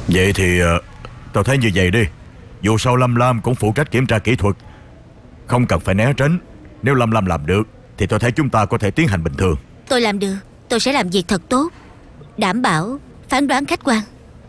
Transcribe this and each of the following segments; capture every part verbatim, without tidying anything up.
Vậy thì uh, tao thấy như vậy đi. Dù sao Lâm Lam cũng phụ trách kiểm tra kỹ thuật, không cần phải né tránh. Nếu Lâm Lam làm được thì tôi thấy chúng ta có thể tiến hành bình thường. Tôi làm được. Tôi sẽ làm việc thật tốt, đảm bảo phán đoán khách quan.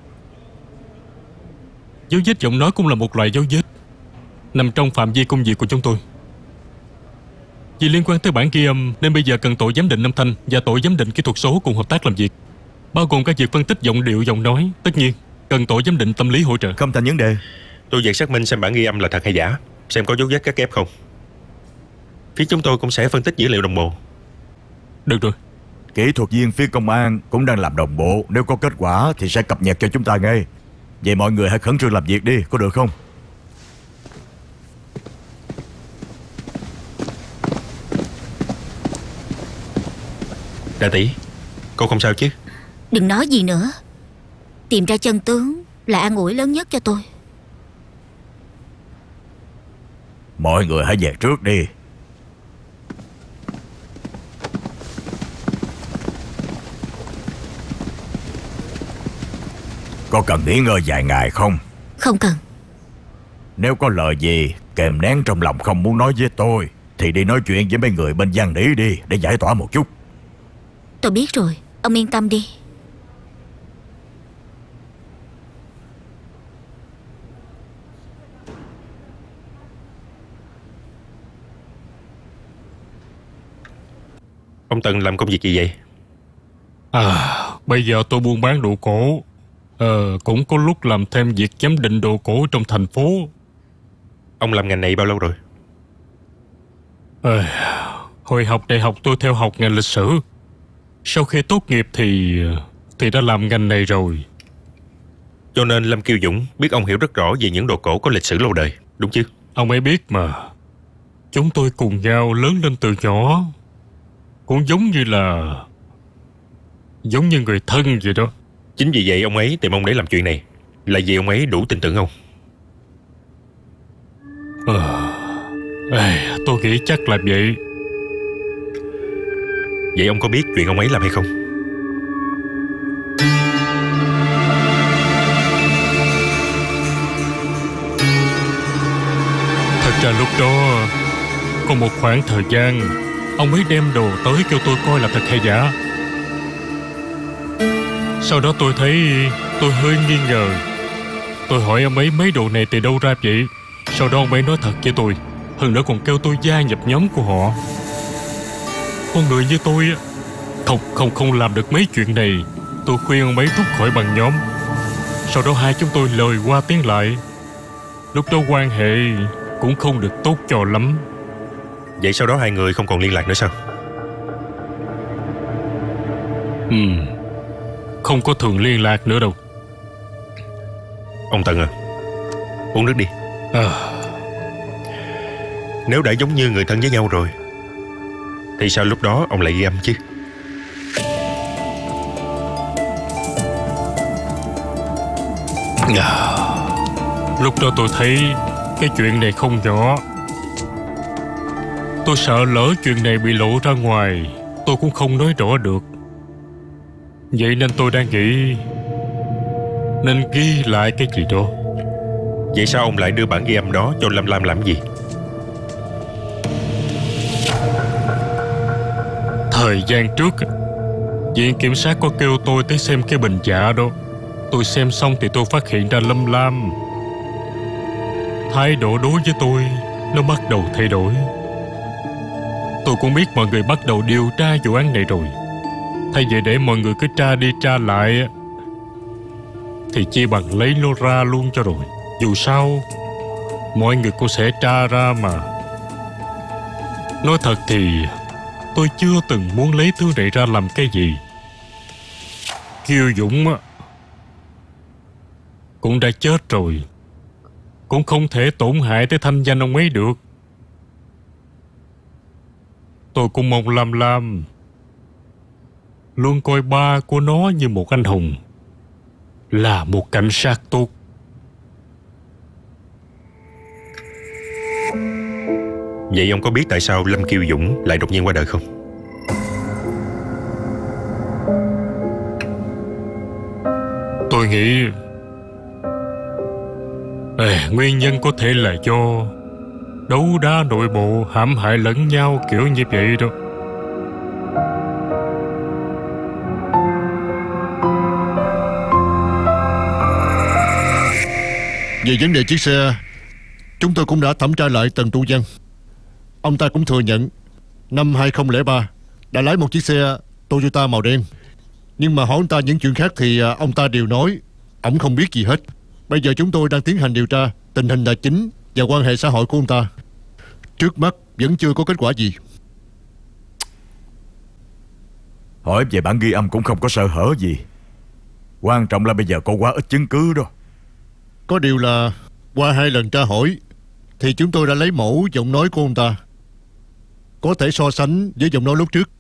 Dấu vết giọng nói cũng là một loại dấu vết, nằm trong phạm vi công việc của chúng tôi. Vì liên quan tới bản ghi âm nên bây giờ cần tổ giám định âm thanh và tổ giám định kỹ thuật số cùng hợp tác làm việc, bao gồm các việc phân tích giọng điệu, giọng nói. Tất nhiên cần tổ giám định tâm lý hỗ trợ. Không thành vấn đề. Tôi về xác minh xem bản ghi âm là thật hay giả, xem có dấu vết cắt ghép không. Phía chúng tôi cũng sẽ phân tích dữ liệu đồng bộ. Được rồi. Kỹ thuật viên phía công an cũng đang làm đồng bộ. Nếu có kết quả thì sẽ cập nhật cho chúng ta ngay. Vậy mọi người hãy khẩn trương làm việc đi, có được không? Đại tỷ, cô không sao chứ? Đừng nói gì nữa. Tìm ra chân tướng là an ủi lớn nhất cho tôi. Mọi người hãy về trước đi. Có cần nghỉ ngơi vài ngày không? Không cần. Nếu có lời gì kèm nén trong lòng không muốn nói với tôi thì đi nói chuyện với mấy người bên Giang Nỉ đi, để giải tỏa một chút. Tôi biết rồi, ông yên tâm đi. Ông Tần làm công việc gì vậy? À, bây giờ tôi buôn bán đồ cổ. Ờ, cũng có lúc làm thêm việc giám định đồ cổ trong thành phố. Ông làm ngành này bao lâu rồi? Ờ, hồi học đại học tôi theo học ngành lịch sử. Sau khi tốt nghiệp thì thì đã làm ngành này rồi. Cho nên Lâm Kiêu Dũng biết ông hiểu rất rõ về những đồ cổ có lịch sử lâu đời, đúng chứ? Ông ấy biết mà. Chúng tôi cùng nhau lớn lên từ nhỏ, cũng giống như là giống như người thân vậy đó. Chính vì vậy ông ấy tìm ông để làm chuyện này, là vì ông ấy đủ tin tưởng ông. Ờ, ê, tôi nghĩ chắc là vậy. Vậy ông có biết chuyện ông ấy làm hay không? Thật ra lúc đó có một khoảng thời gian ông ấy đem đồ tới kêu tôi coi là thật hay giả. Sau đó tôi thấy tôi hơi nghi ngờ. Tôi hỏi ông ấy mấy đồ này từ đâu ra vậy. Sau đó ông ấy nói thật với tôi, hơn nữa còn kêu tôi gia nhập nhóm của họ. Con người như tôi không không không làm được mấy chuyện này. Tôi khuyên ông ấy rút khỏi băng nhóm. Sau đó hai chúng tôi lời qua tiếng lại. Lúc đó quan hệ cũng không được tốt cho lắm. Vậy sau đó hai người không còn liên lạc nữa sao? Ừ, không có thường liên lạc nữa đâu. Ông Tần à, uống nước đi. À, nếu đã giống như người thân với nhau rồi thì sao lúc đó ông lại ghi âm chứ? À, lúc đó tôi thấy cái chuyện này không nhỏ. Tôi sợ lỡ chuyện này bị lộ ra ngoài, tôi cũng không nói rõ được. Vậy nên tôi đang nghĩ nên ghi lại cái gì đó. Vậy sao ông lại đưa bản ghi âm đó cho Lâm Lam làm gì? Thời gian trước viện kiểm sát có kêu tôi tới xem cái bình dạ đó. Tôi xem xong thì tôi phát hiện ra Lâm Lam thái độ đối với tôi nó bắt đầu thay đổi. Tôi cũng biết mọi người bắt đầu điều tra vụ án này rồi. Thay vì để mọi người cứ tra đi tra lại thì chi bằng lấy nó ra luôn cho rồi. Dù sao mọi người cũng sẽ tra ra mà. Nói thật thì tôi chưa từng muốn lấy thứ này ra làm cái gì. Kiêu Dũng á cũng đã chết rồi, cũng không thể tổn hại tới thanh danh ông ấy được. Tôi cũng mong Lam Lam luôn coi ba của nó như một anh hùng, là một cảnh sát tốt. Vậy ông có biết tại sao Lâm Kiêu Dũng lại đột nhiên qua đời không? Tôi nghĩ Ê, nguyên nhân có thể là do đấu đá nội bộ hãm hại lẫn nhau kiểu như vậy đó. Về vấn đề chiếc xe, chúng tôi cũng đã thẩm tra lại Tần Tu Văn. Ông ta cũng thừa nhận năm hai không không ba đã lái một chiếc xe Toyota màu đen. Nhưng mà hỏi ông ta những chuyện khác thì ông ta đều nói ổng không biết gì hết. Bây giờ chúng tôi đang tiến hành điều tra tình hình tài chính và quan hệ xã hội của ông ta. Trước mắt vẫn chưa có kết quả gì. Hỏi về bản ghi âm cũng không có sơ hở gì. Quan trọng là bây giờ có quá ít chứng cứ đó. Có điều là qua hai lần tra hỏi thì chúng tôi đã lấy mẫu giọng nói của ông ta, có thể so sánh với giọng nói lúc trước.